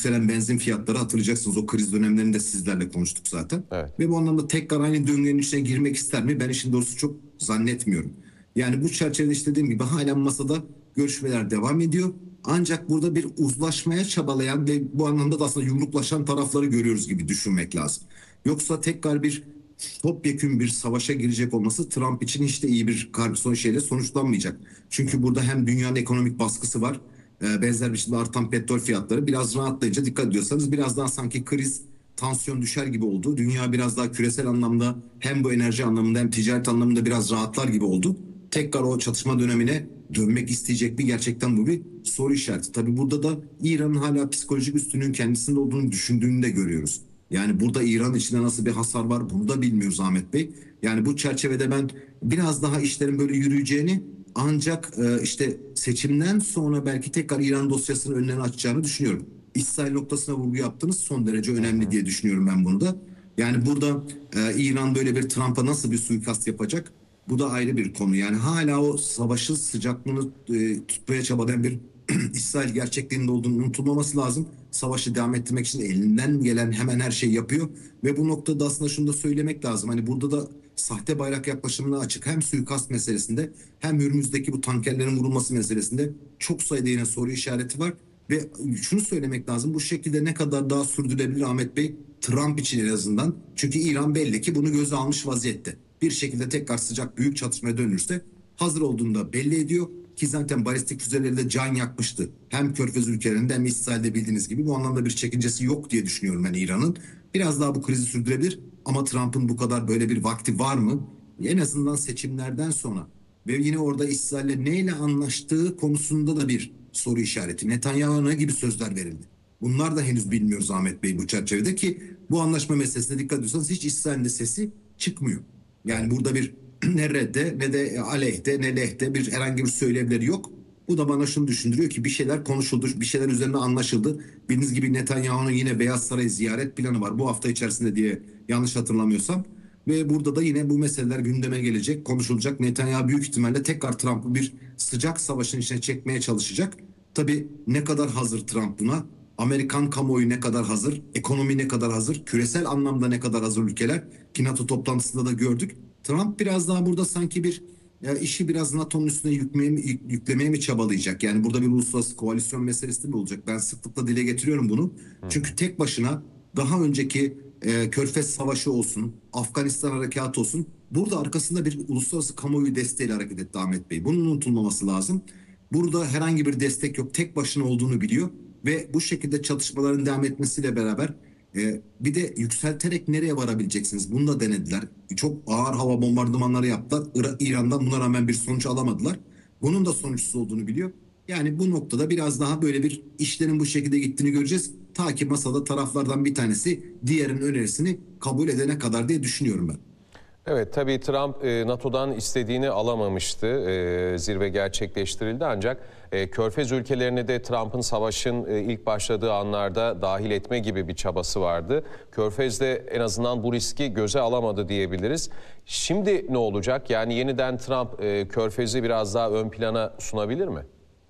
yükselen benzin fiyatları, hatırlayacaksınız o kriz dönemlerinde sizlerle konuştuk zaten. Evet. Ve bu anlamda tekrar aynı döngünün içine girmek ister mi? Ben işin doğrusu çok zannetmiyorum. Yani bu çerçevede işte dediğim gibi halen masada görüşmeler devam ediyor. Ancak burada bir uzlaşmaya çabalayan ve bu anlamda da aslında yumruklaşan tarafları görüyoruz gibi düşünmek lazım. Yoksa tekrar bir topyekün bir savaşa girecek olması Trump için hiç de iyi bir son şeyle sonuçlanmayacak. Çünkü burada hem dünyanın ekonomik baskısı var, benzer bir şekilde artan petrol fiyatları biraz rahatlayınca, dikkat ediyorsanız biraz daha sanki kriz, tansiyon düşer gibi oldu. Dünya biraz daha küresel anlamda hem bu enerji anlamında hem ticaret anlamında biraz rahatlar gibi oldu. Tekrar o çatışma dönemine dönmek isteyecek bir, gerçekten bu bir soru işareti. Tabii burada da İran'ın hala psikolojik üstünlüğün kendisinde olduğunu düşündüğünü de görüyoruz. Yani burada İran içinde nasıl bir hasar var bunu da bilmiyoruz Ahmet Bey. Yani bu çerçevede ben biraz daha işlerin böyle yürüyeceğini, ancak işte seçimden sonra belki tekrar İran dosyasının önlerini açacağını düşünüyorum. İsrail noktasına vurgu yaptınız, son derece önemli diye düşünüyorum ben bunu da. Yani burada İran böyle bir Trump'a nasıl bir suikast yapacak? Bu da ayrı bir konu. Yani hala o savaşın sıcaklığını tutmaya çabalayan bir İsrail gerçekliğinde olduğunu unutulmaması lazım. Savaşı devam ettirmek için elinden gelen hemen her şeyi yapıyor. Ve bu noktada aslında şunu da söylemek lazım. Hani burada da sahte bayrak yaklaşımına açık. Hem suikast meselesinde hem Hürmüz'deki bu tankerlerin vurulması meselesinde çok sayıda yine soru işareti var. Ve şunu söylemek lazım. Bu şekilde ne kadar daha sürdürülebilir Ahmet Bey? Trump için en azından. Çünkü İran belli ki bunu göze almış vaziyette. Bir şekilde tekrar sıcak büyük çatışmaya dönürse hazır olduğunu da belli ediyor. Ki zaten balistik füzeleriyle can yakmıştı. Hem Körfez ülkelerinde hem İsrail'de, bildiğiniz gibi. Bu anlamda bir çekincesi yok diye düşünüyorum ben İran'ın. Biraz daha bu krizi sürdürebilir. Ama Trump'ın bu kadar böyle bir vakti var mı? En azından seçimlerden sonra. Ve yine orada İsrail'le neyle anlaştığı konusunda da bir soru işareti. Netanyahu'ya ne gibi sözler verildi? Bunlar da henüz bilmiyoruz Ahmet Bey bu çerçevede, ki bu anlaşma meselesine dikkat ediyorsanız hiç İsrail'in de sesi çıkmıyor. Yani burada bir ne redde ne de aleyhte ne lehte bir herhangi bir söylevleri yok. Bu da bana şunu düşündürüyor ki bir şeyler konuşuldu, bir şeyler üzerine anlaşıldı. Bildiğiniz gibi Netanyahu'nun yine Beyaz Saray ziyaret planı var bu hafta içerisinde diye, yanlış hatırlamıyorsam. Ve burada da yine bu meseleler gündeme gelecek, konuşulacak. Netanyahu büyük ihtimalle tekrar Trump'ı bir sıcak savaşın içine çekmeye çalışacak. Tabii ne kadar hazır Trump buna? Amerikan kamuoyu ne kadar hazır? Ekonomi ne kadar hazır? Küresel anlamda ne kadar hazır ülkeler? Ki NATO toplantısında da gördük. Trump biraz daha burada sanki bir işi biraz NATO'nun üstüne yüklemeye mi çabalayacak? Yani burada bir uluslararası koalisyon meselesi mi olacak? Ben sıklıkla dile getiriyorum bunu. Çünkü tek başına daha önceki Körfez Savaşı olsun, Afganistan harekatı olsun, burada arkasında bir uluslararası kamuoyu desteğiyle hareket etti Ahmet Bey. Bunun unutulmaması lazım. Burada herhangi bir destek yok. Tek başına olduğunu biliyor ve bu şekilde çatışmaların devam etmesiyle beraber bir de yükselterek nereye varabileceksiniz? Bunu da denediler. Çok ağır hava bombardımanları yaptılar. İran'dan buna rağmen bir sonuç alamadılar. Bunun da sonuçsuz olduğunu biliyor. Yani bu noktada biraz daha böyle bir işlerin bu şekilde gittiğini göreceğiz. Ta ki masada taraflardan bir tanesi diğerinin önerisini kabul edene kadar diye düşünüyorum ben. Evet, tabii Trump NATO'dan istediğini alamamıştı. Zirve gerçekleştirildi ancak Körfez ülkelerini de Trump'ın savaşın ilk başladığı anlarda dahil etme gibi bir çabası vardı. Körfez'de en azından bu riski göze alamadı diyebiliriz. Şimdi ne olacak? Yani yeniden Trump Körfez'i biraz daha ön plana sunabilir mi?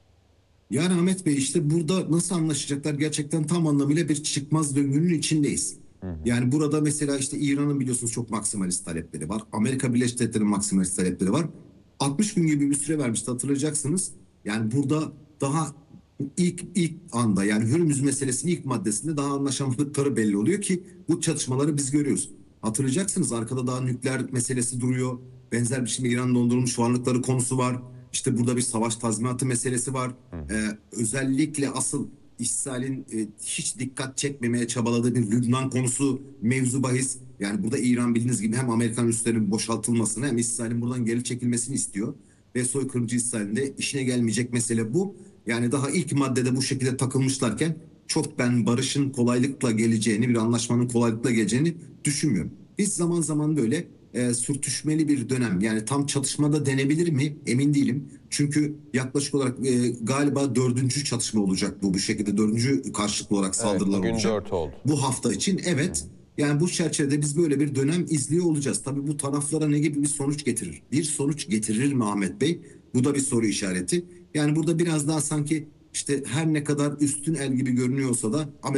Yani Ahmet Bey, işte burada nasıl anlaşacaklar, gerçekten tam anlamıyla bir çıkmaz döngünün içindeyiz. Yani burada mesela işte İran'ın biliyorsunuz çok maksimalist talepleri var. Amerika Birleşik Devletleri'nin maksimalist talepleri var. 60 gün gibi bir süre vermişti, hatırlayacaksınız. Yani burada daha ilk anda, yani Hürmüz meselesinin ilk maddesinde daha anlaşamadıkları belli oluyor ki bu çatışmaları biz görüyoruz. Hatırlayacaksınız, arkada daha nükleer meselesi duruyor. Benzer bir şey, İran'ın dondurulmuş varlıkları konusu var. İşte burada bir savaş tazminatı meselesi var. Özellikle asıl İsrail'in hiç dikkat çekmemeye çabaladığı bir Lübnan konusu mevzu bahis. Yani burada İran bildiğiniz gibi hem Amerikan üslerinin boşaltılmasını hem İsrail'in buradan geri çekilmesini istiyor. Ve soykırımcı İsrail'in de işine gelmeyecek mesele bu. Yani daha ilk maddede bu şekilde takılmışlarken çok ben barışın kolaylıkla geleceğini, bir anlaşmanın kolaylıkla geleceğini düşünmüyorum. Biz zaman zaman böyle sürtüşmeli bir dönem, yani tam çatışmada denebilir mi emin değilim. Çünkü yaklaşık olarak galiba dördüncü çatışma olacak bu şekilde, dördüncü karşılıklı olarak Evet, saldırılar bugün olacak 4 oldu. bu hafta için, evet. Yani bu çerçevede biz böyle bir dönem izliyor olacağız. Tabii bu taraflara ne gibi bir sonuç getirir? Bir sonuç getirir mi Ahmet Bey? Bu da bir soru işareti. Yani burada biraz daha sanki işte her ne kadar üstün el gibi görünüyorsa da